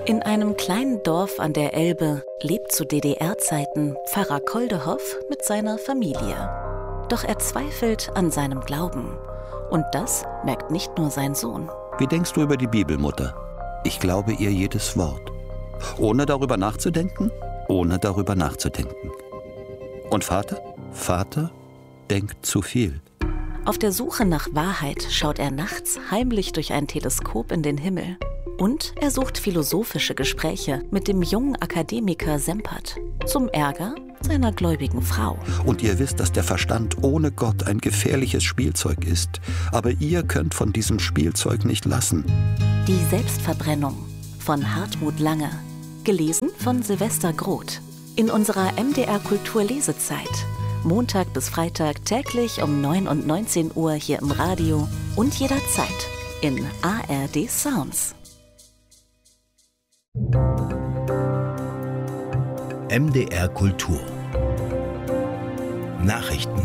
In einem kleinen Dorf an der Elbe lebt zu DDR-Zeiten Pfarrer Koldehoff mit seiner Familie. Doch er zweifelt an seinem Glauben. Und das merkt nicht nur sein Sohn. Wie denkst du über die Bibel, Mutter? Ich glaube ihr jedes Wort. Ohne darüber nachzudenken? Ohne darüber nachzudenken. Und Vater? Vater denkt zu viel. Auf der Suche nach Wahrheit schaut er nachts heimlich durch ein Teleskop in den Himmel. Und er sucht philosophische Gespräche mit dem jungen Akademiker Sempert. Zum Ärger seiner gläubigen Frau. Und ihr wisst, dass der Verstand ohne Gott ein gefährliches Spielzeug ist. Aber ihr könnt von diesem Spielzeug nicht lassen. Die Selbstverbrennung von Hartmut Lange. Gelesen von Silvester Groth. In unserer MDR Kultur Lesezeit. Montag bis Freitag täglich um 9 und 19 Uhr hier im Radio und jederzeit in ARD Sounds. MDR Kultur Nachrichten.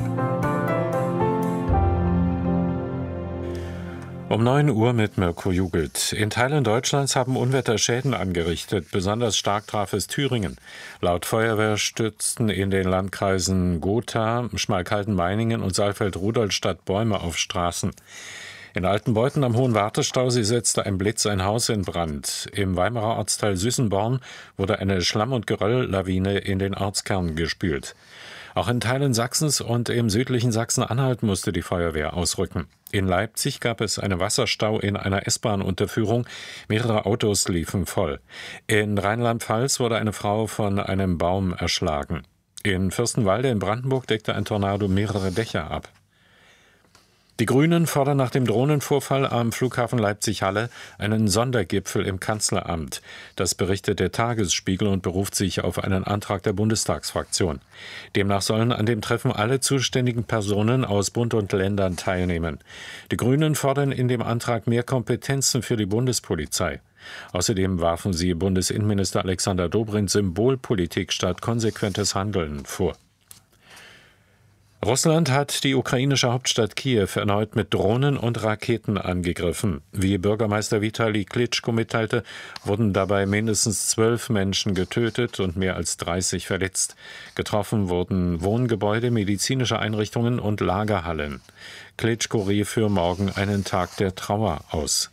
Um 9 Uhr mit Mirko Jugelt. In Teilen Deutschlands haben Unwetter Schäden angerichtet. Besonders stark traf es Thüringen. Laut Feuerwehr stürzten in den Landkreisen Gotha, Schmalkalden-Meiningen und Saalfeld-Rudolstadt Bäume auf Straßen. In Altenbeuthen am Hohen Wartestausee setzte ein Blitz ein Haus in Brand. Im Weimarer Ortsteil Süßenborn wurde eine Schlamm- und Gerölllawine in den Ortskern gespült. Auch in Teilen Sachsens und im südlichen Sachsen-Anhalt musste die Feuerwehr ausrücken. In Leipzig gab es einen Wasserstau in einer S-Bahn-Unterführung. Mehrere Autos liefen voll. In Rheinland-Pfalz wurde eine Frau von einem Baum erschlagen. In Fürstenwalde in Brandenburg deckte ein Tornado mehrere Dächer ab. Die Grünen fordern nach dem Drohnenvorfall am Flughafen Leipzig-Halle einen Sondergipfel im Kanzleramt. Das berichtet der Tagesspiegel und beruft sich auf einen Antrag der Bundestagsfraktion. Demnach sollen an dem Treffen alle zuständigen Personen aus Bund und Ländern teilnehmen. Die Grünen fordern in dem Antrag mehr Kompetenzen für die Bundespolizei. Außerdem warfen sie Bundesinnenminister Alexander Dobrindt Symbolpolitik statt konsequentes Handeln vor. Russland hat die ukrainische Hauptstadt Kiew erneut mit Drohnen und Raketen angegriffen. Wie Bürgermeister Vitali Klitschko mitteilte, wurden dabei mindestens 12 Menschen getötet und mehr als 30 verletzt. Getroffen wurden Wohngebäude, medizinische Einrichtungen und Lagerhallen. Klitschko rief für morgen einen Tag der Trauer aus.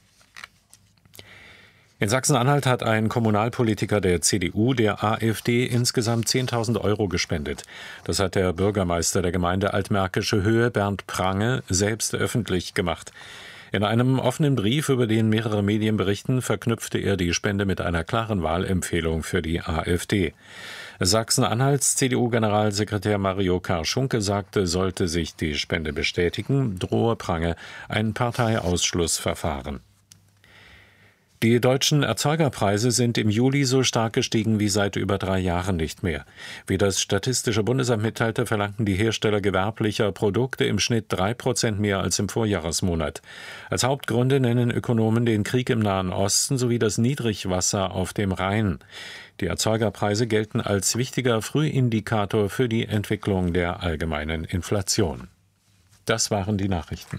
In Sachsen-Anhalt hat ein Kommunalpolitiker der CDU der AfD insgesamt 10.000 Euro gespendet. Das hat der Bürgermeister der Gemeinde Altmärkische Höhe, Bernd Prange, selbst öffentlich gemacht. In einem offenen Brief, über den mehrere Medien berichten, verknüpfte er die Spende mit einer klaren Wahlempfehlung für die AfD. Sachsen-Anhalts CDU-Generalsekretär Mario Karschunke sagte, sollte sich die Spende bestätigen, drohe Prange ein Parteiausschlussverfahren. Die deutschen Erzeugerpreise sind im Juli so stark gestiegen wie seit über 3 Jahren nicht mehr. Wie das Statistische Bundesamt mitteilte, verlangten die Hersteller gewerblicher Produkte im Schnitt 3% mehr als im Vorjahresmonat. Als Hauptgründe nennen Ökonomen den Krieg im Nahen Osten sowie das Niedrigwasser auf dem Rhein. Die Erzeugerpreise gelten als wichtiger Frühindikator für die Entwicklung der allgemeinen Inflation. Das waren die Nachrichten.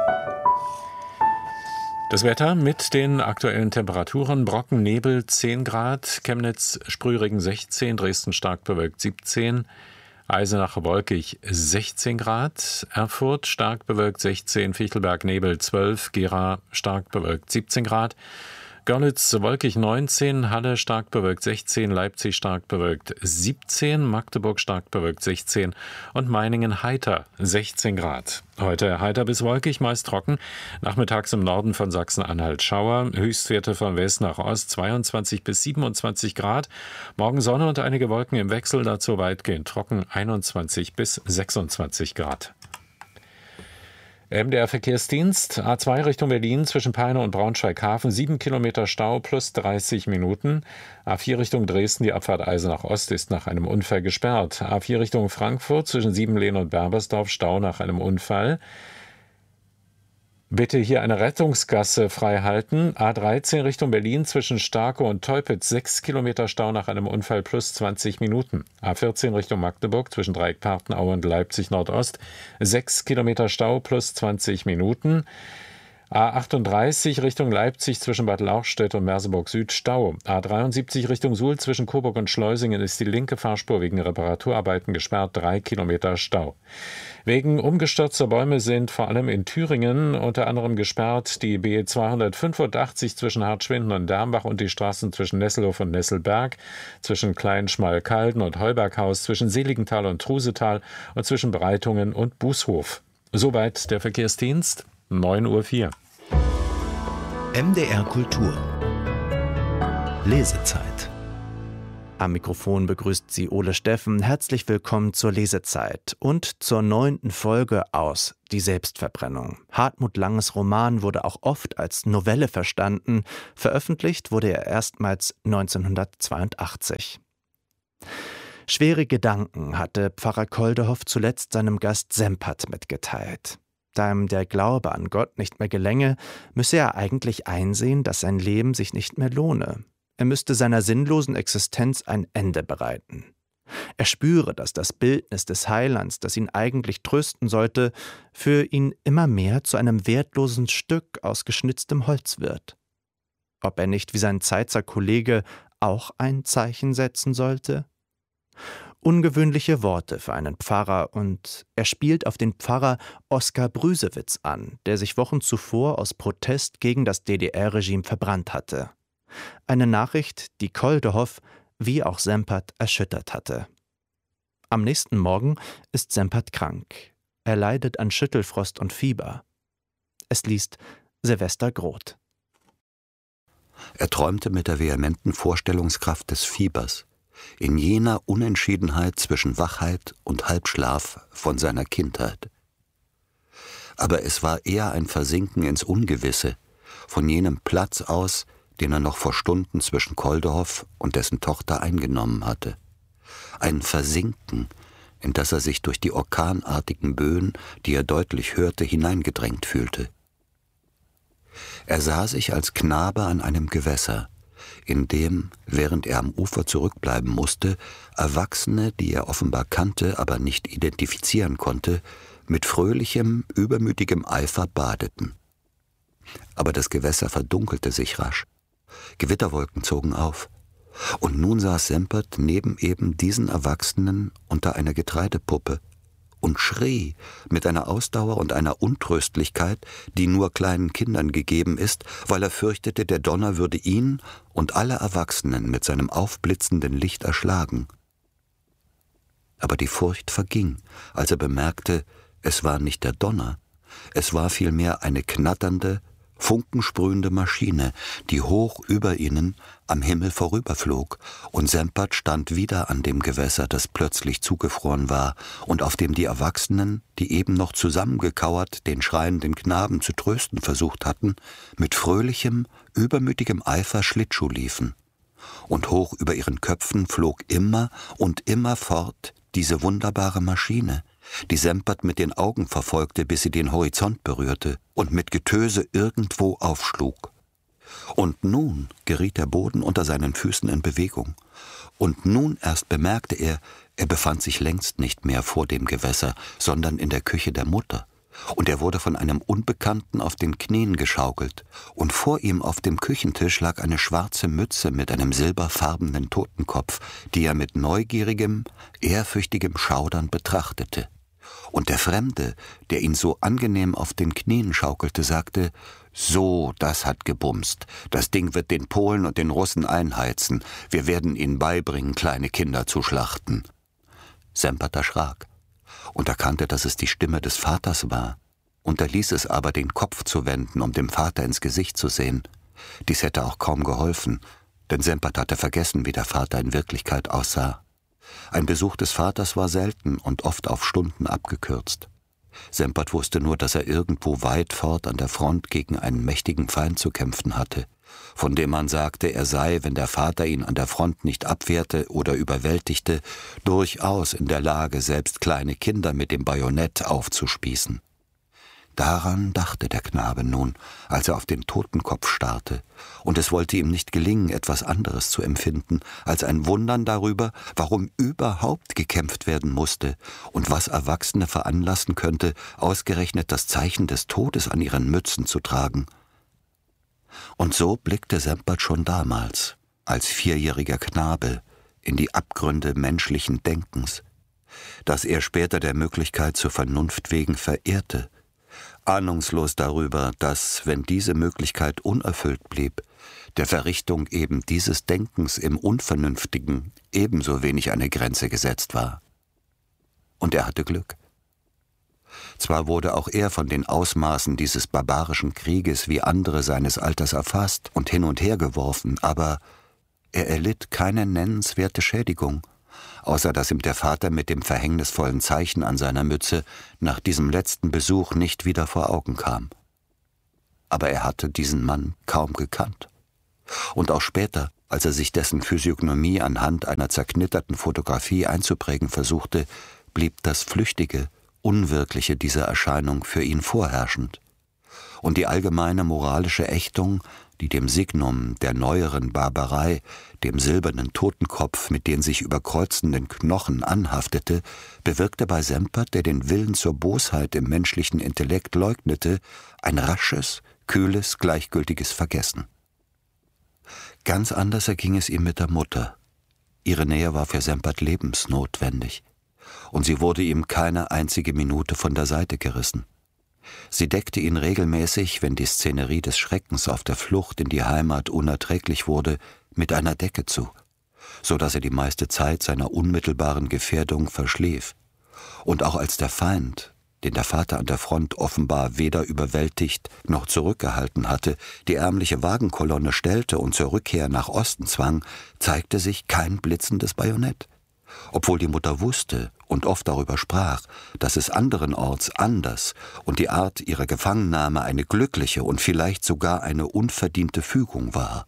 Das Wetter mit den aktuellen Temperaturen: Brocken, Nebel 10 Grad, Chemnitz Sprühregen 16, Dresden stark bewölkt 17, Eisenach wolkig 16 Grad, Erfurt stark bewölkt 16, Fichtelberg Nebel 12, Gera stark bewölkt 17 Grad, Görlitz wolkig 19, Halle stark bewölkt 16, Leipzig stark bewölkt 17, Magdeburg stark bewölkt 16 und Meiningen heiter 16 Grad. Heute heiter bis wolkig, meist trocken. Nachmittags im Norden von Sachsen-Anhalt Schauer. Höchstwerte von West nach Ost 22 bis 27 Grad. Morgen Sonne und einige Wolken im Wechsel, dazu weitgehend trocken 21 bis 26 Grad. MDR Verkehrsdienst, A2 Richtung Berlin zwischen Peine und Braunschweig-Hafen, 7 Kilometer Stau plus 30 Minuten. A4 Richtung Dresden, die Abfahrt Eisenach Ost ist nach einem Unfall gesperrt. A4 Richtung Frankfurt zwischen Siebenlehn und Berbersdorf, Stau nach einem Unfall. Bitte hier eine Rettungsgasse frei halten. A13 Richtung Berlin zwischen Starke und Teupitz, 6 Kilometer Stau nach einem Unfall plus 20 Minuten. A14 Richtung Magdeburg zwischen Dreieck-Partenaue und Leipzig Nordost, 6 Kilometer Stau plus 20 Minuten. A38 Richtung Leipzig zwischen Bad Lauchstädt und Merseburg Süd Stau. A73 Richtung Suhl zwischen Coburg und Schleusingen ist die linke Fahrspur wegen Reparaturarbeiten gesperrt, 3 Kilometer Stau. Wegen umgestürzter Bäume sind vor allem in Thüringen unter anderem gesperrt die B 285 zwischen Hartschwinden und Dambach und die Straßen zwischen Nesselhof und Nesselberg, zwischen Kleinschmalkalden und Heuberghaus, zwischen Seligenthal und Trusetal und zwischen Breitungen und Bußhof. Soweit der Verkehrsdienst, 9:04 Uhr. MDR Kultur Lesezeit. Am Mikrofon begrüßt Sie Ole Steffen. Herzlich willkommen zur Lesezeit und zur 9. Folge aus Die Selbstverbrennung. Hartmut Langes Roman wurde auch oft als Novelle verstanden. Veröffentlicht wurde er erstmals 1982. Schwere Gedanken hatte Pfarrer Koldehoff zuletzt seinem Gast Sempert mitgeteilt. Da ihm der Glaube an Gott nicht mehr gelänge, müsse er eigentlich einsehen, dass sein Leben sich nicht mehr lohne. Er müsste seiner sinnlosen Existenz ein Ende bereiten. Er spüre, dass das Bildnis des Heilands, das ihn eigentlich trösten sollte, für ihn immer mehr zu einem wertlosen Stück aus geschnitztem Holz wird. Ob er nicht wie sein Zeitzer Kollege auch ein Zeichen setzen sollte? Ungewöhnliche Worte für einen Pfarrer, und er spielt auf den Pfarrer Oskar Brüsewitz an, der sich Wochen zuvor aus Protest gegen das DDR-Regime verbrannt hatte. Eine Nachricht, die Koldehoff wie auch Sempert erschüttert hatte. Am nächsten Morgen ist Sempert krank. Er leidet an Schüttelfrost und Fieber. Es liest Silvester Groth. Er träumte mit der vehementen Vorstellungskraft des Fiebers, in jener Unentschiedenheit zwischen Wachheit und Halbschlaf von seiner Kindheit. Aber es war eher ein Versinken ins Ungewisse, von jenem Platz aus, den er noch vor Stunden zwischen Koldehoff und dessen Tochter eingenommen hatte. Ein Versinken, in das er sich durch die orkanartigen Böen, die er deutlich hörte, hineingedrängt fühlte. Er sah sich als Knabe an einem Gewässer, in dem, während er am Ufer zurückbleiben musste, Erwachsene, die er offenbar kannte, aber nicht identifizieren konnte, mit fröhlichem, übermütigem Eifer badeten. Aber das Gewässer verdunkelte sich rasch. Gewitterwolken zogen auf. Und nun saß Sempert neben eben diesen Erwachsenen unter einer Getreidepuppe und schrie mit einer Ausdauer und einer Untröstlichkeit, die nur kleinen Kindern gegeben ist, weil er fürchtete, der Donner würde ihn und alle Erwachsenen mit seinem aufblitzenden Licht erschlagen. Aber die Furcht verging, als er bemerkte, es war nicht der Donner, es war vielmehr eine knatternde, funkensprühende Maschine, die hoch über ihnen am Himmel vorüberflog, und Sempert stand wieder an dem Gewässer, das plötzlich zugefroren war und auf dem die Erwachsenen, die eben noch zusammengekauert den schreienden Knaben zu trösten versucht hatten, mit fröhlichem, übermütigem Eifer Schlittschuh liefen. Und hoch über ihren Köpfen flog immer und immer fort diese wunderbare Maschine, die Sempert mit den Augen verfolgte, bis sie den Horizont berührte und mit Getöse irgendwo aufschlug. Und nun geriet der Boden unter seinen Füßen in Bewegung. Und nun erst bemerkte er befand sich längst nicht mehr vor dem Gewässer, sondern in der Küche der Mutter. Und er wurde von einem Unbekannten auf den Knien geschaukelt, und vor ihm auf dem Küchentisch lag eine schwarze Mütze mit einem silberfarbenen Totenkopf, die er mit neugierigem, ehrfürchtigem Schaudern betrachtete. Und der Fremde, der ihn so angenehm auf den Knien schaukelte, sagte: »So, das hat gebumst. Das Ding wird den Polen und den Russen einheizen. Wir werden ihnen beibringen, kleine Kinder zu schlachten.« Sempert erschrak und erkannte, dass es die Stimme des Vaters war, unterließ es aber, den Kopf zu wenden, um dem Vater ins Gesicht zu sehen. Dies hätte auch kaum geholfen, denn Sempert hatte vergessen, wie der Vater in Wirklichkeit aussah. Ein Besuch des Vaters war selten und oft auf Stunden abgekürzt. Sempert wusste nur, dass er irgendwo weit fort an der Front gegen einen mächtigen Feind zu kämpfen hatte, von dem man sagte, er sei, wenn der Vater ihn an der Front nicht abwehrte oder überwältigte, durchaus in der Lage, selbst kleine Kinder mit dem Bajonett aufzuspießen. Daran dachte der Knabe nun, als er auf den Totenkopf starrte, und es wollte ihm nicht gelingen, etwas anderes zu empfinden, als ein Wundern darüber, warum überhaupt gekämpft werden musste und was Erwachsene veranlassen könnte, ausgerechnet das Zeichen des Todes an ihren Mützen zu tragen. Und so blickte Sempert schon damals, als 4-jähriger Knabe, in die Abgründe menschlichen Denkens, das er später der Möglichkeit zur Vernunft wegen verehrte, ahnungslos darüber, dass, wenn diese Möglichkeit unerfüllt blieb, der Verrichtung eben dieses Denkens im Unvernünftigen ebenso wenig eine Grenze gesetzt war. Und er hatte Glück. Zwar wurde auch er von den Ausmaßen dieses barbarischen Krieges wie andere seines Alters erfasst und hin und her geworfen, aber er erlitt keine nennenswerte Schädigung, außer dass ihm der Vater mit dem verhängnisvollen Zeichen an seiner Mütze nach diesem letzten Besuch nicht wieder vor Augen kam. Aber er hatte diesen Mann kaum gekannt. Und auch später, als er sich dessen Physiognomie anhand einer zerknitterten Fotografie einzuprägen versuchte, blieb das Flüchtige, Unwirkliche dieser Erscheinung für ihn vorherrschend. Und die allgemeine moralische Ächtung, die dem Signum der neueren Barbarei, dem silbernen Totenkopf mit den sich überkreuzenden Knochen anhaftete, bewirkte bei Sempert, der den Willen zur Bosheit im menschlichen Intellekt leugnete, ein rasches, kühles, gleichgültiges Vergessen. Ganz anders erging es ihm mit der Mutter. Ihre Nähe war für Sempert lebensnotwendig, und sie wurde ihm keine einzige Minute von der Seite gerissen. Sie deckte ihn regelmäßig, wenn die Szenerie des Schreckens auf der Flucht in die Heimat unerträglich wurde, mit einer Decke zu, so dass er die meiste Zeit seiner unmittelbaren Gefährdung verschlief. Und auch als der Feind, den der Vater an der Front offenbar weder überwältigt noch zurückgehalten hatte, die ärmliche Wagenkolonne stellte und zur Rückkehr nach Osten zwang, zeigte sich kein blitzendes Bajonett. Obwohl die Mutter wusste und oft darüber sprach, dass es anderenorts anders und die Art ihrer Gefangennahme eine glückliche und vielleicht sogar eine unverdiente Fügung war.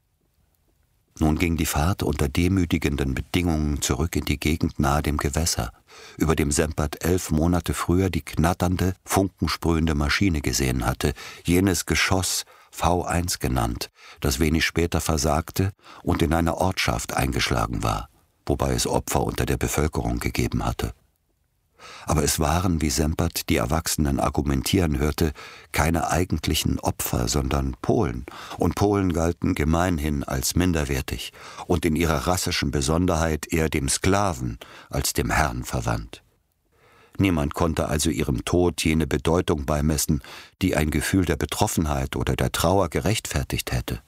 Nun ging die Fahrt unter demütigenden Bedingungen zurück in die Gegend nahe dem Gewässer, über dem Sempert 11 Monate früher die knatternde, funkensprühende Maschine gesehen hatte, jenes Geschoss, V1 genannt, das wenig später versagte und in eine Ortschaft eingeschlagen war, wobei es Opfer unter der Bevölkerung gegeben hatte. Aber es waren, wie Sempert die Erwachsenen argumentieren hörte, keine eigentlichen Opfer, sondern Polen. Und Polen galten gemeinhin als minderwertig und in ihrer rassischen Besonderheit eher dem Sklaven als dem Herrn verwandt. Niemand konnte also ihrem Tod jene Bedeutung beimessen, die ein Gefühl der Betroffenheit oder der Trauer gerechtfertigt hätte.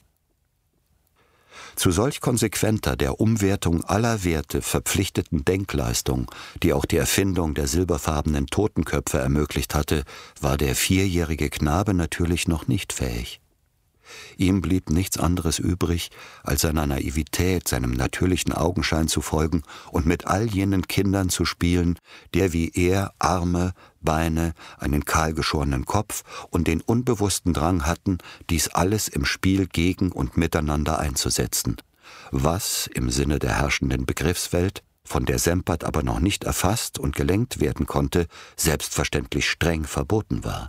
Zu solch konsequenter, der Umwertung aller Werte verpflichteten Denkleistung, die auch die Erfindung der silberfarbenen Totenköpfe ermöglicht hatte, war der 4-jährige Knabe natürlich noch nicht fähig. Ihm blieb nichts anderes übrig, als seiner Naivität, seinem natürlichen Augenschein zu folgen und mit all jenen Kindern zu spielen, der wie er Arme, Beine, einen kahlgeschorenen Kopf und den unbewussten Drang hatten, dies alles im Spiel gegen und miteinander einzusetzen, was im Sinne der herrschenden Begriffswelt, von der Sempert aber noch nicht erfasst und gelenkt werden konnte, selbstverständlich streng verboten war.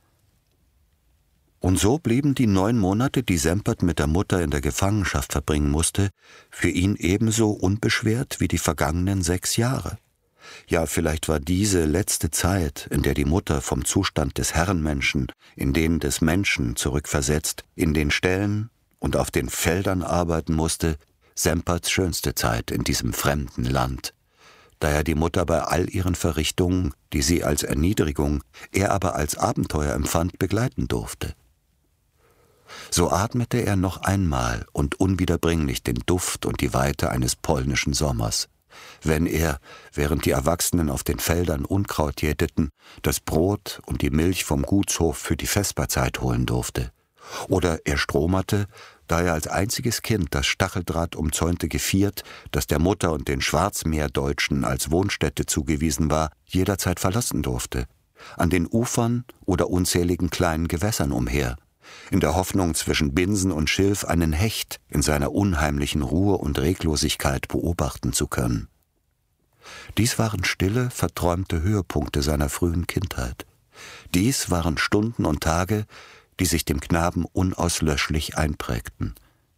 Und so blieben die 9 Monate, die Sempert mit der Mutter in der Gefangenschaft verbringen musste, für ihn ebenso unbeschwert wie die vergangenen 6 Jahre. Ja, vielleicht war diese letzte Zeit, in der die Mutter vom Zustand des Herrenmenschen in den des Menschen zurückversetzt, in den Ställen und auf den Feldern arbeiten musste, Semperts schönste Zeit in diesem fremden Land, da er die Mutter bei all ihren Verrichtungen, die sie als Erniedrigung, er aber als Abenteuer empfand, begleiten durfte. So atmete er noch einmal und unwiederbringlich den Duft und die Weite eines polnischen Sommers, wenn er, während die Erwachsenen auf den Feldern Unkraut jäteten, das Brot und die Milch vom Gutshof für die Vesperzeit holen durfte. Oder er stromerte, da er als einziges Kind das Stacheldraht-umzäunte Geviert, das der Mutter und den Schwarzmeerdeutschen als Wohnstätte zugewiesen war, jederzeit verlassen durfte, an den Ufern oder unzähligen kleinen Gewässern umher, in der Hoffnung, zwischen Binsen und Schilf einen Hecht in seiner unheimlichen Ruhe und Reglosigkeit beobachten zu können. Dies waren stille, verträumte Höhepunkte seiner frühen Kindheit, Dies waren Stunden und Tage, die sich dem Knaben unauslöschlich einprägten.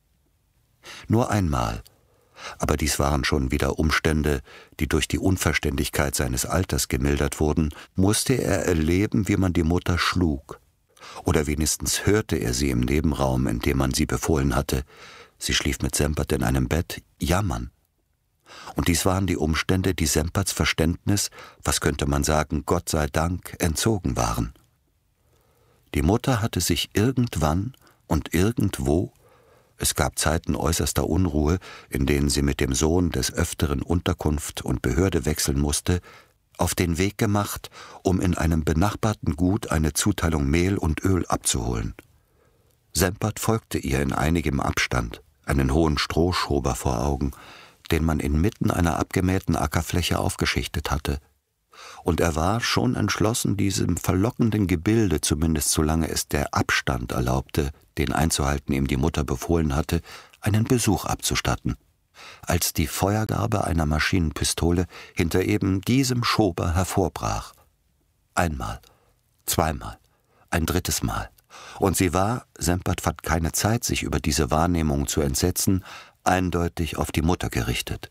Nur einmal, aber dies waren schon wieder Umstände, die durch die Unverständigkeit seines Alters gemildert wurden, musste er erleben, wie man die Mutter schlug. Oder wenigstens hörte er sie im Nebenraum, in dem man sie befohlen hatte, sie schlief mit Sempert in einem Bett, jammern. Und dies waren die Umstände, die Semperts Verständnis, was könnte man sagen, Gott sei Dank, entzogen waren. Die Mutter hatte sich irgendwann und irgendwo, es gab Zeiten äußerster Unruhe, in denen sie mit dem Sohn des Öfteren Unterkunft und Behörde wechseln musste, auf den Weg gemacht, um in einem benachbarten Gut eine Zuteilung Mehl und Öl abzuholen. Sempert folgte ihr in einigem Abstand, einen hohen Strohschober vor Augen, den man inmitten einer abgemähten Ackerfläche aufgeschichtet hatte. Und er war schon entschlossen, diesem verlockenden Gebilde, zumindest solange es der Abstand erlaubte, den einzuhalten ihm die Mutter befohlen hatte, einen Besuch abzustatten, als die Feuergarbe einer Maschinenpistole hinter eben diesem Schober hervorbrach. Einmal, zweimal, ein drittes Mal. Und sie war, Sempert fand keine Zeit, sich über diese Wahrnehmung zu entsetzen, eindeutig auf die Mutter gerichtet.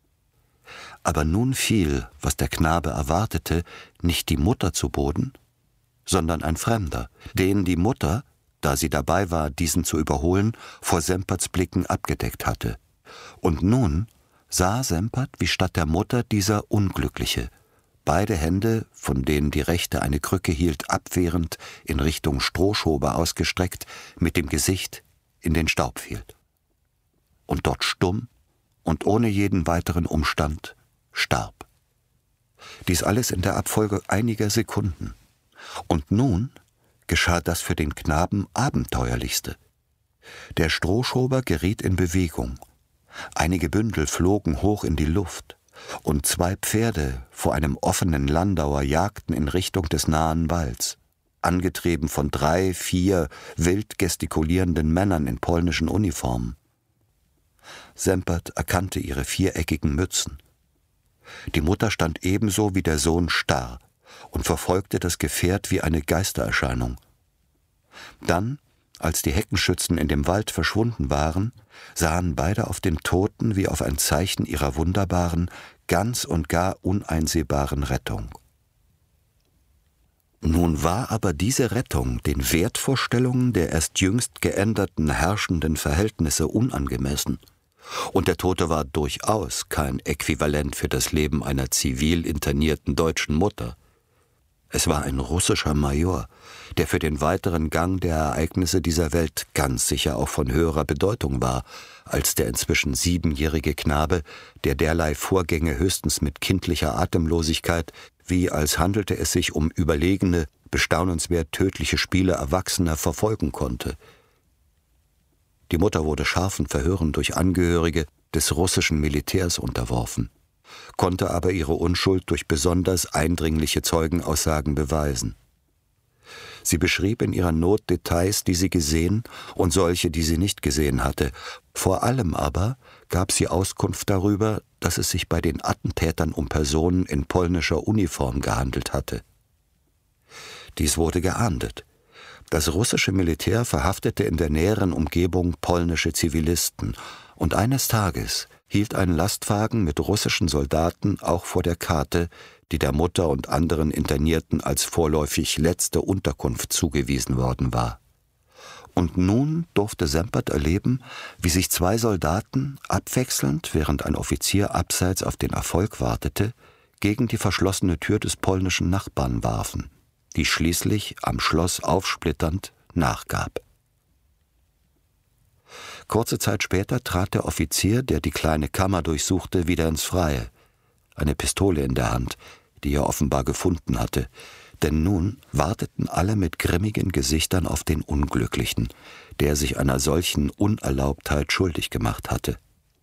Aber nun fiel, was der Knabe erwartete, nicht die Mutter zu Boden, sondern ein Fremder, den die Mutter, da sie dabei war, diesen zu überholen, vor Semperts Blicken abgedeckt hatte. Und nun sah Sempert, wie statt der Mutter dieser Unglückliche, beide Hände, von denen die rechte eine Krücke hielt, abwehrend in Richtung Strohschober ausgestreckt, mit dem Gesicht in den Staub fiel. Und dort stumm und ohne jeden weiteren Umstand starb. Dies alles in der Abfolge einiger Sekunden. Und nun geschah das für den Knaben Abenteuerlichste. Der Strohschober geriet in Bewegung. Einige Bündel flogen hoch in die Luft, und 2 Pferde vor einem offenen Landauer jagten in Richtung des nahen Walds, angetrieben von 3, 4 wild gestikulierenden Männern in polnischen Uniformen. Sempert erkannte ihre viereckigen Mützen. Die Mutter stand ebenso wie der Sohn starr und verfolgte das Gefährt wie eine Geistererscheinung. Dann, als die Heckenschützen in dem Wald verschwunden waren, sahen beide auf den Toten wie auf ein Zeichen ihrer wunderbaren, ganz und gar uneinsehbaren Rettung. Nun war aber diese Rettung den Wertvorstellungen der erst jüngst geänderten herrschenden Verhältnisse unangemessen. Und der Tote war durchaus kein Äquivalent für das Leben einer zivil internierten deutschen Mutter. Es war ein russischer Major, der für den weiteren Gang der Ereignisse dieser Welt ganz sicher auch von höherer Bedeutung war, als der inzwischen 7-jährige Knabe, der derlei Vorgänge höchstens mit kindlicher Atemlosigkeit, wie als handelte es sich um überlegene, bestaunenswert tödliche Spiele Erwachsener, verfolgen konnte. Die Mutter wurde scharfen Verhören durch Angehörige des russischen Militärs unterworfen, konnte aber ihre Unschuld durch besonders eindringliche Zeugenaussagen beweisen. Sie beschrieb in ihrer Not Details, die sie gesehen und solche, die sie nicht gesehen hatte. Vor allem aber gab sie Auskunft darüber, dass es sich bei den Attentätern um Personen in polnischer Uniform gehandelt hatte. Dies wurde geahndet. Das russische Militär verhaftete in der näheren Umgebung polnische Zivilisten, und eines Tages hielt ein Lastwagen mit russischen Soldaten auch vor der Karte, die der Mutter und anderen Internierten als vorläufig letzte Unterkunft zugewiesen worden war. Und nun durfte Sempert erleben, wie sich 2 Soldaten, abwechselnd, während ein Offizier abseits auf den Erfolg wartete, gegen die verschlossene Tür des polnischen Nachbarn warfen, die schließlich am Schloss aufsplitternd nachgab. Kurze Zeit später trat der Offizier, der die kleine Kammer durchsuchte, wieder ins Freie, eine Pistole in der Hand, die er offenbar gefunden hatte, denn nun warteten alle mit grimmigen Gesichtern auf den Unglücklichen, der sich einer solchen Unerlaubtheit schuldig gemacht hatte.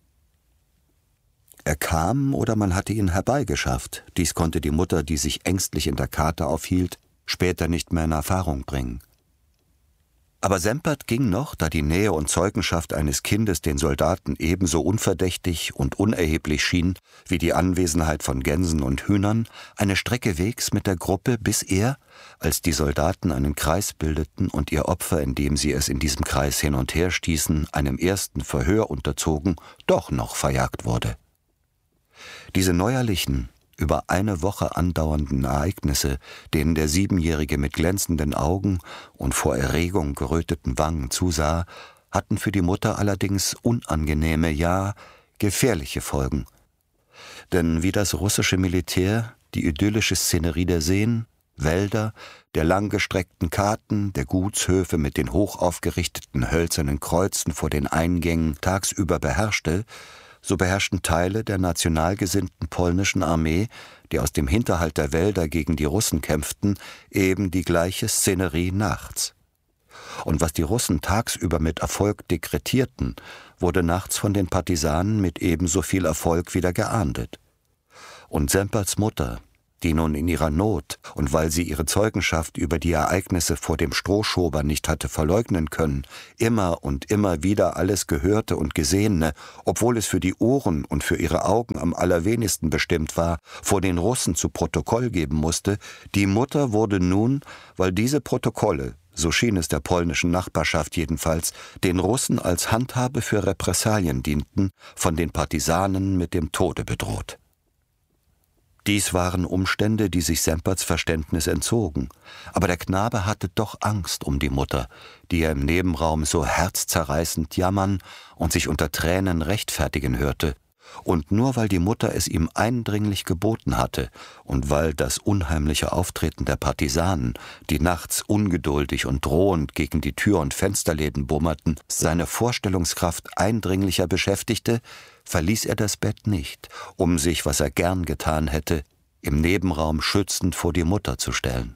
Er kam oder man hatte ihn herbeigeschafft, dies konnte die Mutter, die sich ängstlich in der Karte aufhielt, später nicht mehr in Erfahrung bringen. Aber Sempert ging noch, da die Nähe und Zeugenschaft eines Kindes den Soldaten ebenso unverdächtig und unerheblich schien wie die Anwesenheit von Gänsen und Hühnern, eine Strecke Wegs mit der Gruppe, bis er, als die Soldaten einen Kreis bildeten und ihr Opfer, indem sie es in diesem Kreis hin und her stießen, einem ersten Verhör unterzogen, doch noch verjagt wurde. Diese neuerlichen, über eine Woche andauernden Ereignisse, denen der Siebenjährige mit glänzenden Augen und vor Erregung geröteten Wangen zusah, hatten für die Mutter allerdings unangenehme, ja gefährliche Folgen. Denn wie das russische Militär die idyllische Szenerie der Seen, Wälder, der langgestreckten Karten, der Gutshöfe mit den hoch aufgerichteten hölzernen Kreuzen vor den Eingängen tagsüber beherrschte, so beherrschten Teile der national gesinnten polnischen Armee, die aus dem Hinterhalt der Wälder gegen die Russen kämpften, eben die gleiche Szenerie nachts. Und was die Russen tagsüber mit Erfolg dekretierten, wurde nachts von den Partisanen mit ebenso viel Erfolg wieder geahndet. Und Semperts Mutter, die nun in ihrer Not und weil sie ihre Zeugenschaft über die Ereignisse vor dem Strohschober nicht hatte verleugnen können, immer und immer wieder alles Gehörte und Gesehene, obwohl es für die Ohren und für ihre Augen am allerwenigsten bestimmt war, vor den Russen zu Protokoll geben musste, die Mutter wurde nun, weil diese Protokolle, so schien es der polnischen Nachbarschaft jedenfalls, den Russen als Handhabe für Repressalien dienten, von den Partisanen mit dem Tode bedroht. Dies waren Umstände, die sich Semperts Verständnis entzogen, aber der Knabe hatte doch Angst um die Mutter, die er im Nebenraum so herzzerreißend jammern und sich unter Tränen rechtfertigen hörte, und nur weil die Mutter es ihm eindringlich geboten hatte und weil das unheimliche Auftreten der Partisanen, die nachts ungeduldig und drohend gegen die Tür- und Fensterläden bummerten, seine Vorstellungskraft eindringlicher beschäftigte, verließ er das Bett nicht, um sich, was er gern getan hätte, im Nebenraum schützend vor die Mutter zu stellen.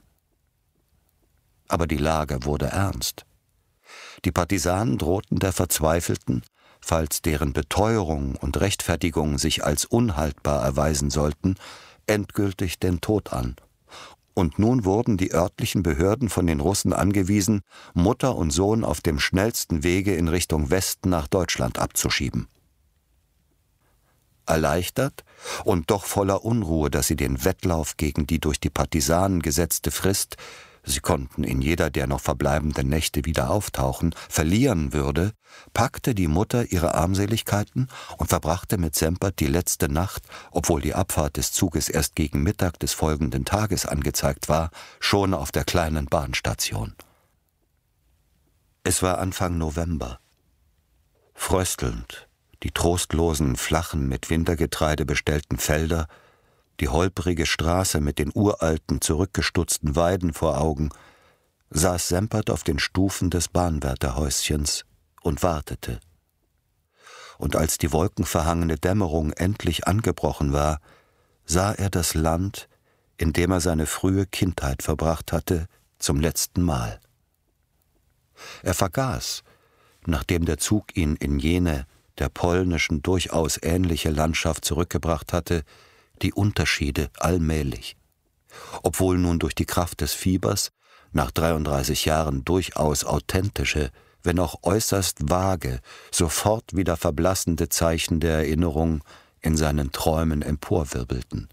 Aber die Lage wurde ernst. Die Partisanen drohten der Verzweifelten, falls deren Beteuerung und Rechtfertigung sich als unhaltbar erweisen sollten, endgültig den Tod an. Und nun wurden die örtlichen Behörden von den Russen angewiesen, Mutter und Sohn auf dem schnellsten Wege in Richtung Westen nach Deutschland abzuschieben. Erleichtert und doch voller Unruhe, dass sie den Wettlauf gegen die durch die Partisanen gesetzte Frist, sie konnten in jeder der noch verbleibenden Nächte wieder auftauchen, verlieren würde, packte die Mutter ihre Armseligkeiten und verbrachte mit Sempert die letzte Nacht, obwohl die Abfahrt des Zuges erst gegen Mittag des folgenden Tages angezeigt war, schon auf der kleinen Bahnstation. Es war Anfang November. Fröstelnd, die trostlosen, flachen, mit Wintergetreide bestellten Felder, die holprige Straße mit den uralten, zurückgestutzten Weiden vor Augen, saß Sempert auf den Stufen des Bahnwärterhäuschens und wartete. Und als die wolkenverhangene Dämmerung endlich angebrochen war, sah er das Land, in dem er seine frühe Kindheit verbracht hatte, zum letzten Mal. Er vergaß, nachdem der Zug ihn in jene, der polnischen durchaus ähnliche Landschaft zurückgebracht hatte, die Unterschiede allmählich. Obwohl nun durch die Kraft des Fiebers, nach 33 Jahren durchaus authentische, wenn auch äußerst vage, sofort wieder verblassende Zeichen der Erinnerung in seinen Träumen emporwirbelten.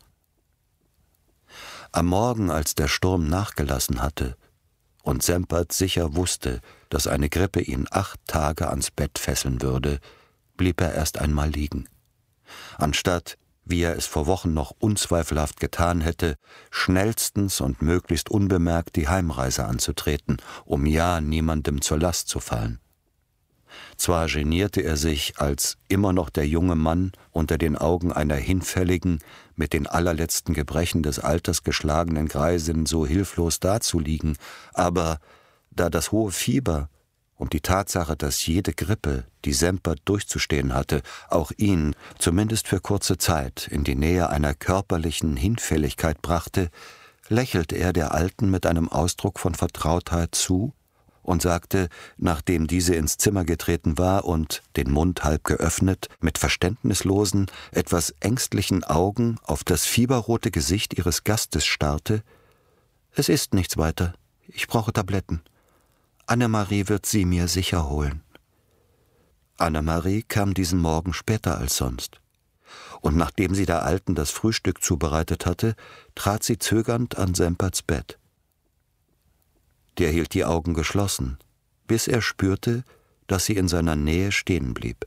Am Morgen, als der Sturm nachgelassen hatte und Sempert sicher wusste, dass eine Grippe ihn 8 Tage ans Bett fesseln würde, blieb er erst einmal liegen. Anstatt, wie er es vor Wochen noch unzweifelhaft getan hätte, schnellstens und möglichst unbemerkt die Heimreise anzutreten, um ja niemandem zur Last zu fallen. Zwar genierte er sich, als immer noch der junge Mann unter den Augen einer hinfälligen, mit den allerletzten Gebrechen des Alters geschlagenen Greisin so hilflos dazuliegen, aber da das hohe Fieber und die Tatsache, dass jede Grippe, die Sempert durchzustehen hatte, auch ihn, zumindest für kurze Zeit, in die Nähe einer körperlichen Hinfälligkeit brachte, lächelte er der Alten mit einem Ausdruck von Vertrautheit zu und sagte, nachdem diese ins Zimmer getreten war und, den Mund halb geöffnet, mit verständnislosen, etwas ängstlichen Augen auf das fieberrote Gesicht ihres Gastes starrte: »Es ist nichts weiter. Ich brauche Tabletten. Annemarie wird sie mir sicher holen. Annemarie kam diesen Morgen später als sonst. Und nachdem sie der Alten das Frühstück zubereitet hatte, trat sie zögernd an Semperts Bett. Der hielt die Augen geschlossen, bis er spürte, dass sie in seiner Nähe stehen blieb.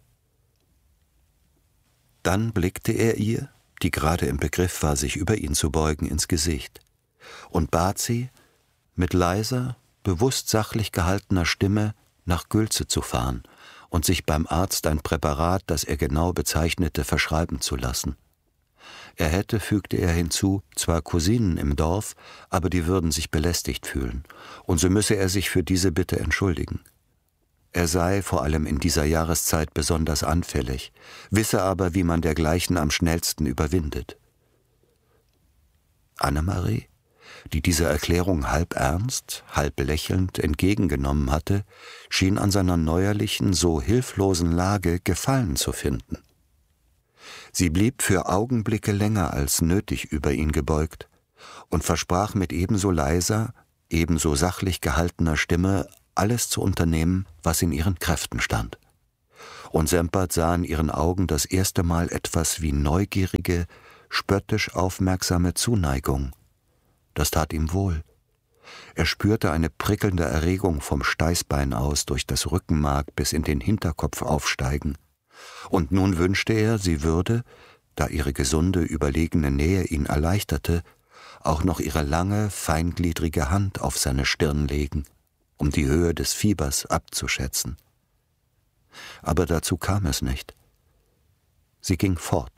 Dann blickte er ihr, die gerade im Begriff war, sich über ihn zu beugen, ins Gesicht und bat sie, mit leiser, bewusst sachlich gehaltener Stimme nach Gülze zu fahren und sich beim Arzt ein Präparat, das er genau bezeichnete, verschreiben zu lassen. Er hätte, fügte er hinzu, zwar Cousinen im Dorf, aber die würden sich belästigt fühlen, und so müsse er sich für diese Bitte entschuldigen. Er sei vor allem in dieser Jahreszeit besonders anfällig, wisse aber, wie man dergleichen am schnellsten überwindet. Annemarie, die diese Erklärung halb ernst, halb lächelnd entgegengenommen hatte, schien an seiner neuerlichen, so hilflosen Lage Gefallen zu finden. Sie blieb für Augenblicke länger als nötig über ihn gebeugt und versprach mit ebenso leiser, ebenso sachlich gehaltener Stimme, alles zu unternehmen, was in ihren Kräften stand. Und Sempert sah in ihren Augen das erste Mal etwas wie neugierige, spöttisch aufmerksame Zuneigung. Das tat ihm wohl. Er spürte eine prickelnde Erregung vom Steißbein aus durch das Rückenmark bis in den Hinterkopf aufsteigen. Und nun wünschte er, sie würde, da ihre gesunde, überlegene Nähe ihn erleichterte, auch noch ihre lange, feingliedrige Hand auf seine Stirn legen, um die Höhe des Fiebers abzuschätzen. Aber dazu kam es nicht. Sie ging fort.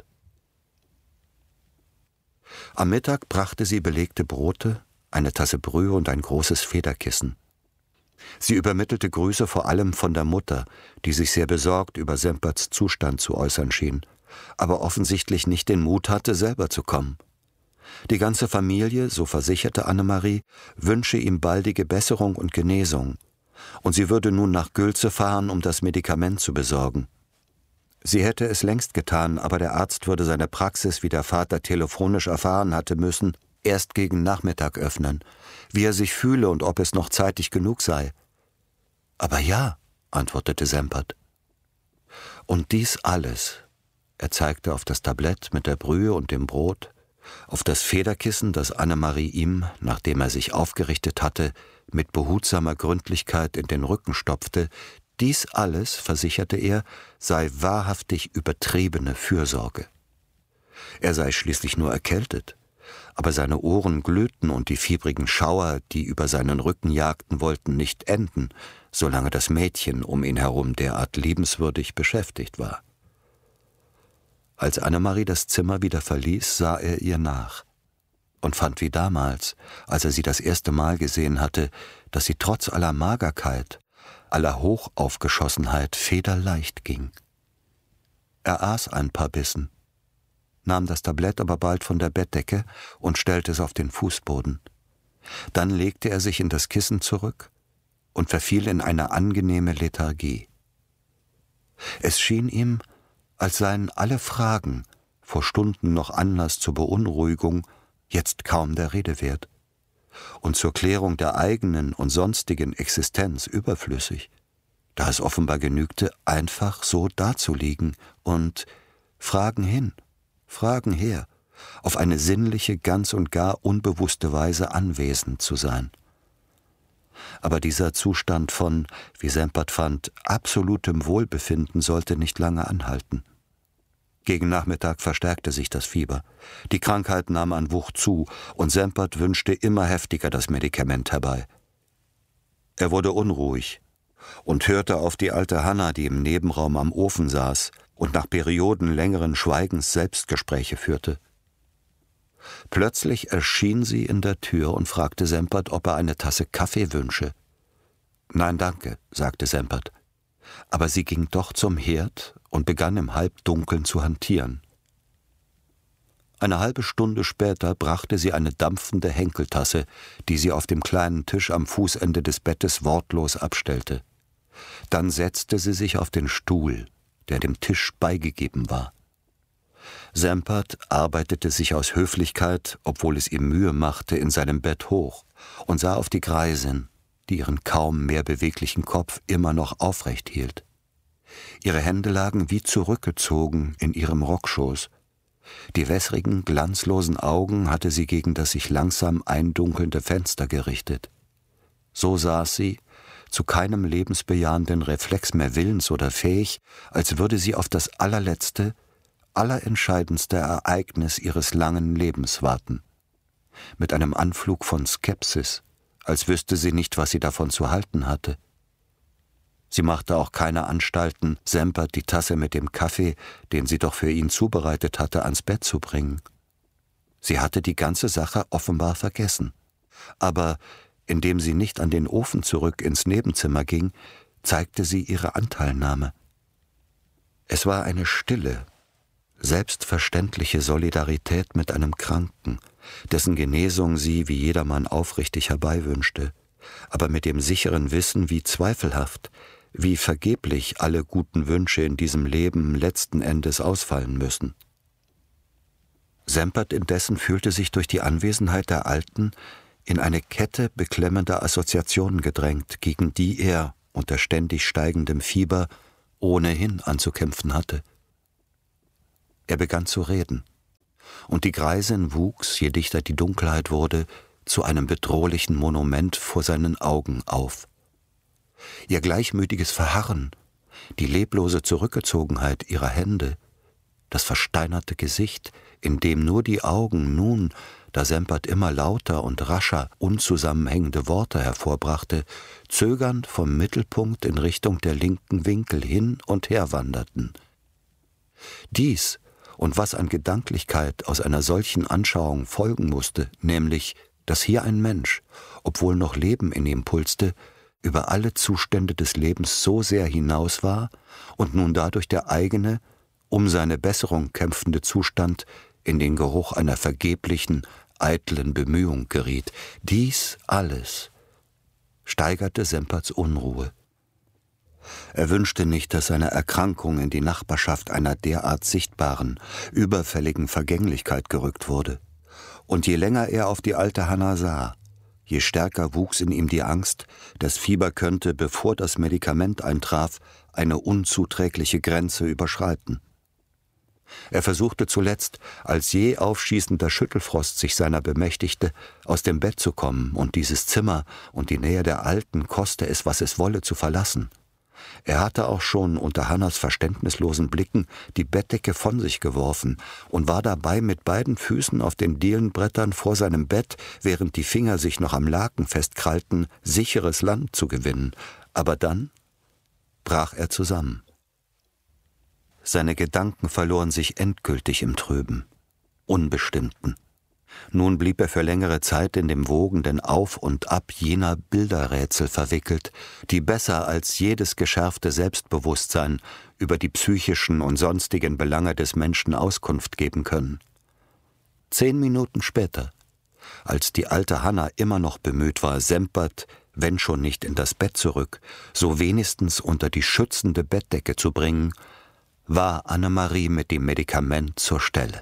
Am Mittag brachte sie belegte Brote, eine Tasse Brühe und ein großes Federkissen. Sie übermittelte Grüße vor allem von der Mutter, die sich sehr besorgt über Semperts Zustand zu äußern schien, aber offensichtlich nicht den Mut hatte, selber zu kommen. Die ganze Familie, so versicherte Annemarie, wünsche ihm baldige Besserung und Genesung, und sie würde nun nach Gülze fahren, um das Medikament zu besorgen. Sie hätte es längst getan, aber der Arzt würde seine Praxis, wie der Vater telefonisch erfahren hatte müssen, erst gegen Nachmittag öffnen, wie er sich fühle und ob es noch zeitig genug sei. »Aber ja«, antwortete Sempert. Und dies alles, er zeigte auf das Tablett mit der Brühe und dem Brot, auf das Federkissen, das Annemarie ihm, nachdem er sich aufgerichtet hatte, mit behutsamer Gründlichkeit in den Rücken stopfte, dies alles, versicherte er, sei wahrhaftig übertriebene Fürsorge. Er sei schließlich nur erkältet, aber seine Ohren glühten und die fiebrigen Schauer, die über seinen Rücken jagten wollten, nicht enden, solange das Mädchen um ihn herum derart liebenswürdig beschäftigt war. Als Annemarie das Zimmer wieder verließ, sah er ihr nach und fand wie damals, als er sie das erste Mal gesehen hatte, dass sie trotz aller Magerkeit, aller Hochaufgeschossenheit federleicht ging. Er aß ein paar Bissen, nahm das Tablett aber bald von der Bettdecke und stellte es auf den Fußboden. Dann legte er sich in das Kissen zurück und verfiel in eine angenehme Lethargie. Es schien ihm, als seien alle Fragen, vor Stunden noch Anlass zur Beunruhigung, jetzt kaum der Rede wert und zur Klärung der eigenen und sonstigen Existenz überflüssig, da es offenbar genügte, einfach so dazuliegen und Fragen hin, Fragen her, auf eine sinnliche, ganz und gar unbewusste Weise anwesend zu sein. Aber dieser Zustand von, wie Sempert fand, absolutem Wohlbefinden sollte nicht lange anhalten. Gegen Nachmittag verstärkte sich das Fieber. Die Krankheit nahm an Wucht zu, und Sempert wünschte immer heftiger das Medikament herbei. Er wurde unruhig und hörte auf die alte Hanna, die im Nebenraum am Ofen saß und nach Perioden längeren Schweigens Selbstgespräche führte. Plötzlich erschien sie in der Tür und fragte Sempert, ob er eine Tasse Kaffee wünsche. »Nein, danke«, sagte Sempert. Aber sie ging doch zum Herd und begann im Halbdunkeln zu hantieren. Eine halbe Stunde später brachte sie eine dampfende Henkeltasse, die sie auf dem kleinen Tisch am Fußende des Bettes wortlos abstellte. Dann setzte sie sich auf den Stuhl, der dem Tisch beigegeben war. Sempert arbeitete sich aus Höflichkeit, obwohl es ihm Mühe machte, in seinem Bett hoch und sah auf die Greisin, die ihren kaum mehr beweglichen Kopf immer noch aufrecht hielt. Ihre Hände lagen wie zurückgezogen in ihrem Rockschoß. Die wässrigen, glanzlosen Augen hatte sie gegen das sich langsam eindunkelnde Fenster gerichtet. So saß sie, zu keinem lebensbejahenden Reflex mehr willens oder fähig, als würde sie auf das allerletzte, allerentscheidendste Ereignis ihres langen Lebens warten. Mit einem Anflug von Skepsis, als wüsste sie nicht, was sie davon zu halten hatte. Sie machte auch keine Anstalten, Sempert die Tasse mit dem Kaffee, den sie doch für ihn zubereitet hatte, ans Bett zu bringen. Sie hatte die ganze Sache offenbar vergessen. Aber indem sie nicht an den Ofen zurück ins Nebenzimmer ging, zeigte sie ihre Anteilnahme. Es war eine stille, selbstverständliche Solidarität mit einem Kranken, dessen Genesung sie wie jedermann aufrichtig herbeiwünschte, aber mit dem sicheren Wissen, wie zweifelhaft, wie vergeblich alle guten Wünsche in diesem Leben letzten Endes ausfallen müssen. Sempert indessen fühlte sich durch die Anwesenheit der Alten in eine Kette beklemmender Assoziationen gedrängt, gegen die er unter ständig steigendem Fieber ohnehin anzukämpfen hatte. Er begann zu reden, und die Greisin wuchs, je dichter die Dunkelheit wurde, zu einem bedrohlichen Monument vor seinen Augen auf. Ihr gleichmütiges Verharren, die leblose Zurückgezogenheit ihrer Hände, das versteinerte Gesicht, in dem nur die Augen nun, da Sempert immer lauter und rascher unzusammenhängende Worte hervorbrachte, zögernd vom Mittelpunkt in Richtung der linken Winkel hin und her wanderten. Dies und was an Gedanklichkeit aus einer solchen Anschauung folgen musste, nämlich, dass hier ein Mensch, obwohl noch Leben in ihm pulste, über alle Zustände des Lebens so sehr hinaus war und nun dadurch der eigene, um seine Besserung kämpfende Zustand in den Geruch einer vergeblichen, eitlen Bemühung geriet. Dies alles steigerte Semperts Unruhe. Er wünschte nicht, dass seine Erkrankung in die Nachbarschaft einer derart sichtbaren, überfälligen Vergänglichkeit gerückt wurde. Und je länger er auf die alte Hanna sah, je stärker wuchs in ihm die Angst, das Fieber könnte, bevor das Medikament eintraf, eine unzuträgliche Grenze überschreiten. Er versuchte zuletzt, als je aufschießender Schüttelfrost sich seiner bemächtigte, aus dem Bett zu kommen und dieses Zimmer und die Nähe der Alten, koste es, was es wolle, zu verlassen. Er hatte auch schon unter Hannas verständnislosen Blicken die Bettdecke von sich geworfen und war dabei mit beiden Füßen auf den Dielenbrettern vor seinem Bett, während die Finger sich noch am Laken festkrallten, sicheres Land zu gewinnen. Aber dann brach er zusammen. Seine Gedanken verloren sich endgültig im Trüben, Unbestimmten. Nun blieb er für längere Zeit in dem wogenden Auf und Ab jener Bilderrätsel verwickelt, die besser als jedes geschärfte Selbstbewusstsein über die psychischen und sonstigen Belange des Menschen Auskunft geben können. 10 Minuten später, als die alte Hanna immer noch bemüht war, Sempert, wenn schon nicht in das Bett zurück, so wenigstens unter die schützende Bettdecke zu bringen, war Annemarie mit dem Medikament zur Stelle.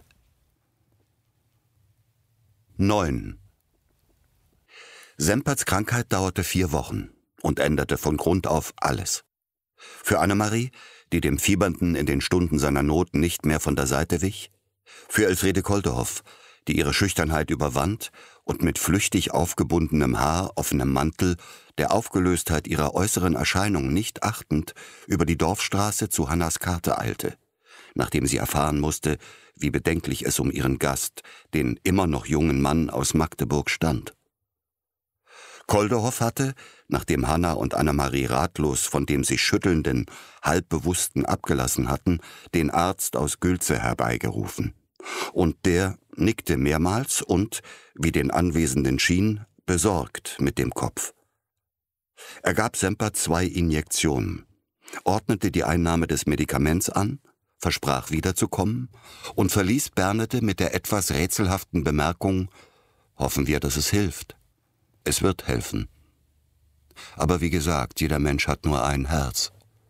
9. Semperts Krankheit dauerte 4 Wochen und änderte von Grund auf alles. Für Annemarie, die dem Fiebernden in den Stunden seiner Not nicht mehr von der Seite wich, für Elfriede Koldehoff, die ihre Schüchternheit überwand und mit flüchtig aufgebundenem Haar, offenem Mantel, der Aufgelöstheit ihrer äußeren Erscheinung nicht achtend, über die Dorfstraße zu Hannas Karte eilte, nachdem sie erfahren musste, wie bedenklich es um ihren Gast, den immer noch jungen Mann aus Magdeburg, stand. Koldehoff hatte, nachdem Hanna und Annemarie ratlos von dem sich schüttelnden, halbbewussten abgelassen hatten, den Arzt aus Gülze herbeigerufen. Und der nickte mehrmals und, wie den Anwesenden schien, besorgt mit dem Kopf. Er gab Sempert 2 Injektionen, ordnete die Einnahme des Medikaments an, versprach wiederzukommen und verließ Bernete mit der etwas rätselhaften Bemerkung: »Hoffen wir, dass es hilft. Es wird helfen. Aber wie gesagt, jeder Mensch hat nur ein Herz.«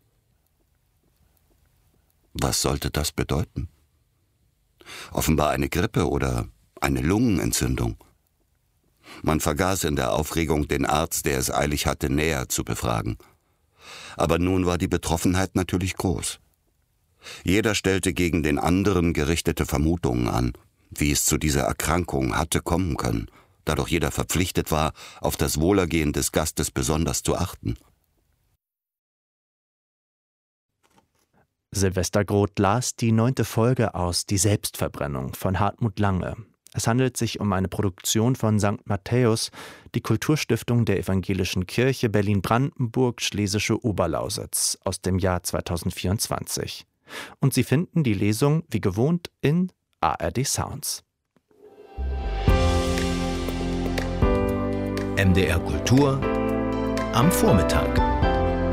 Was sollte das bedeuten? Offenbar eine Grippe oder eine Lungenentzündung. Man vergaß in der Aufregung, den Arzt, der es eilig hatte, näher zu befragen. Aber nun war die Betroffenheit natürlich groß. Jeder stellte gegen den anderen gerichtete Vermutungen an, wie es zu dieser Erkrankung hatte kommen können, da doch jeder verpflichtet war, auf das Wohlergehen des Gastes besonders zu achten. Silvester Groth las die 9. Folge aus Die Selbstverbrennung von Hartmut Lange. Es handelt sich um eine Produktion von St. Matthäus, die Kulturstiftung der Evangelischen Kirche Berlin-Brandenburg Schlesische Oberlausitz aus dem Jahr 2024. Und Sie finden die Lesung wie gewohnt in ARD Sounds. MDR Kultur am Vormittag.